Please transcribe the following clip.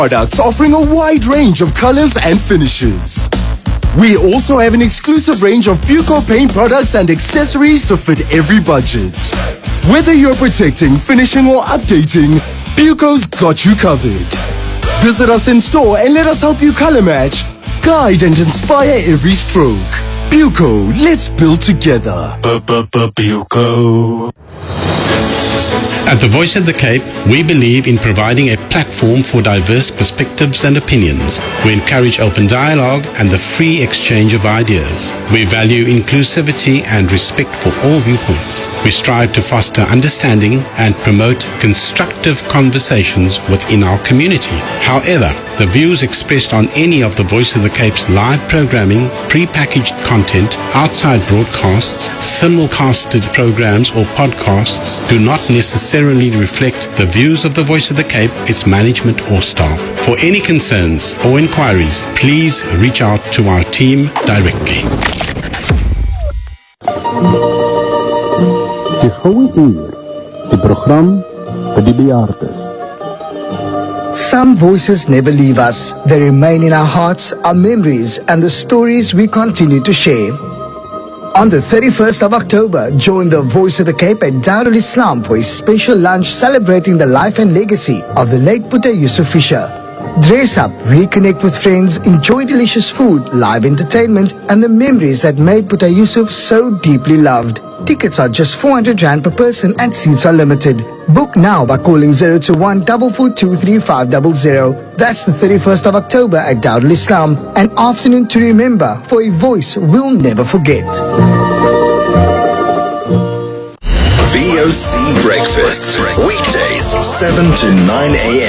products offering a wide range of colors and finishes. We also have an exclusive range of Buco paint products and accessories to fit every budget. Whether you're protecting, finishing or updating, Buco's got you covered. Visit us in store and let us help you color match, guide and inspire every stroke. Buco, let's build together. Buco. At the Voice of the Cape, we believe in providing a platform for diverse perspectives and opinions. We encourage open dialogue and the free exchange of ideas. We value inclusivity and respect for all viewpoints. We strive to foster understanding and promote constructive conversations within our community. However, the views expressed on any of the Voice of the Cape's live programming, pre-packaged content, outside broadcasts, simulcasted programs or podcasts do not necessarily reflect the views of the Voice of the Cape, its management or staff. For any concerns or inquiries, please reach out to our team directly. Die Goue Uur, die program vir die bejaardes. Some voices never leave us. They remain in our hearts, our memories, and the stories we continue to share. On the 31st of October, join the Voice of the Cape at Darul Islam for a special lunch celebrating the life and legacy of the late Puta Yusuf Fisher. Dress up, reconnect with friends, enjoy delicious food, live entertainment, and the memories that made Puta Yusuf so deeply loved. Tickets are just 400 Rand per person and seats are limited. Book now by calling 021 442 3500. That's the 31st of October at Darul Islam, an afternoon to remember for a voice we'll never forget. VOC Breakfast, weekdays 7 to 9 a.m.